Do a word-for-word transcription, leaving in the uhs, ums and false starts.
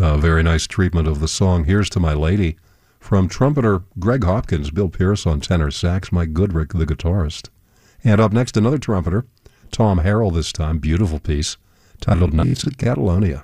A very nice treatment of the song Here's to My Lady from trumpeter Greg Hopkins, Bill Pierce on tenor sax, Mike Goodrick, the guitarist. And up next, another trumpeter, Tom Harrell this time, beautiful piece, titled Nights at Catalonia.